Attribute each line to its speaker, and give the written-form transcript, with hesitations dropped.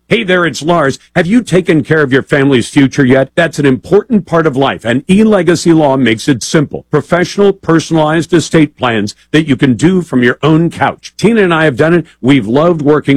Speaker 1: Hey there, it's Lars. Have you taken care of your family's future yet? That's an important part of life, and eLegacy Law makes it simple. Professional, personalized estate plans that you can do from your own couch. Tina and I have done it. We've loved working